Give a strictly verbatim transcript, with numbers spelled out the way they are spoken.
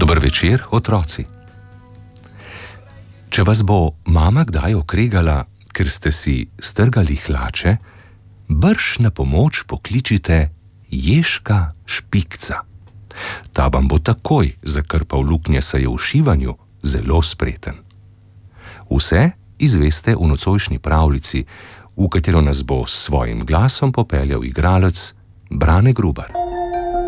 Dober večer, otroci. Če vas bo mama kdaj okregala, ker ste si strgali hlače, brž na pomoč pokličite Ježka Špikca. Ta vam bo takoj zakrpal luknje, saj je v šivanju zelo spreten. Vse izveste v nocojšnji pravljici, v katero nas bo s svojim glasom popeljal igralec Brane Grubar.